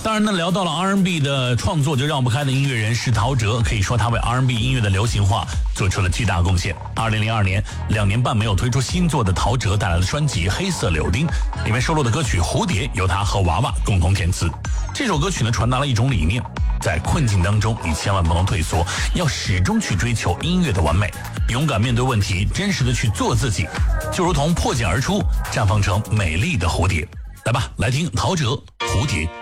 当然呢，聊到了 R&B 的创作，就绕不开的音乐人是陶喆，可以说他为 R&B 音乐的流行化做出了巨大贡献。2002年，2年半没有推出新作的陶喆带来了专辑《黑色柳丁》，里面收录的歌曲《蝴蝶》由他和娃娃共同填词。这首歌曲呢，传达了一种理念，在困境当中，你千万不能退缩，要始终去追求音乐的完美，勇敢面对问题，真实的去做自己，就如同破茧而出，绽放成美丽的蝴蝶。来吧，来听陶喆《蝴蝶》。